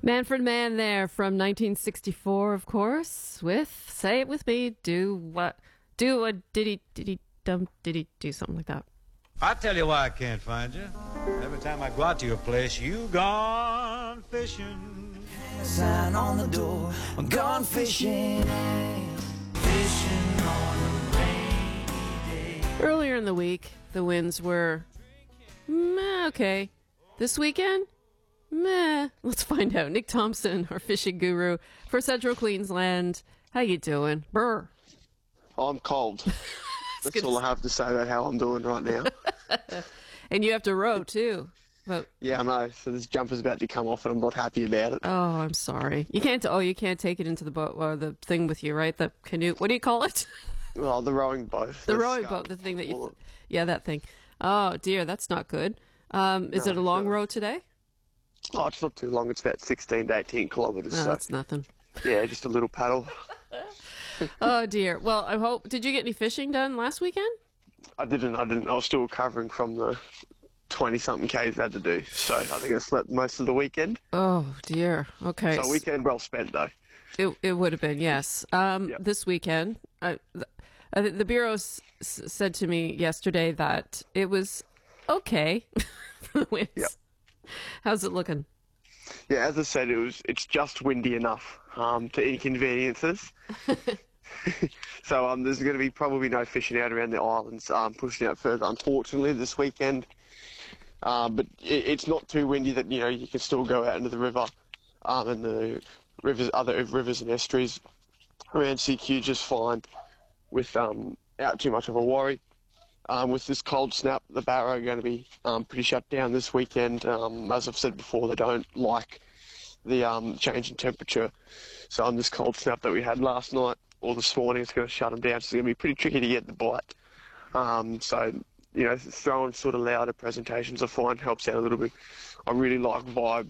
Manfred Mann there from 1964, of course, with, say it with me, do a diddy do something like that. I tell you why I can't find you. Every time I go out to your place, you gone fishing. Sign on the door, I'm gone fishing. Fishing on a rainy day. Earlier in the week, the winds were okay. This weekend, meh. Let's find out. Nick Thompson, our fishing guru for Central Queensland. How you doing? Brr. I'm cold. That's all I have to say about how I'm doing right now. And you have to row too. But Yeah, I know. So this jumper's about to come off and I'm not happy about it. oh, I'm sorry. You can't. Oh, you can't take it into the boat or the thing with you, right? The canoe. What do you call it? Well, the rowing boat. The rowing boat. The thing that you. Yeah, that thing. Oh dear, that's not good. Is it a long row today? Oh, it's not too long. It's about 16 to 18 kilometres. No, So, that's nothing. yeah, just a little paddle. Oh dear. Well, I hope. Did you get any fishing done last weekend? I didn't. I was still recovering from the 20-something Ks I had to do. So I think I slept most of the weekend. Oh dear. Okay. So weekend well spent, though. It would have been, yes. This weekend, the Bureau said to me yesterday that it was okay for the winds. Yep. How's it looking? Yeah, as I said, it's just windy enough to inconvenience us. So there's going to be probably no fishing out around the islands, pushing out further, unfortunately, this weekend. But it's not too windy that, you can still go out into the river and the rivers, other rivers and estuaries around CQ just fine without too much of a worry. With this cold snap, the Barrow are going to be pretty shut down this weekend. As I've said before, they don't like the change in temperature. So on this cold snap that we had last night or this morning, it's going to shut them down. So it's going to be pretty tricky to get the bite. So, throwing sort of louder presentations I find helps out a little bit. I really like Vibe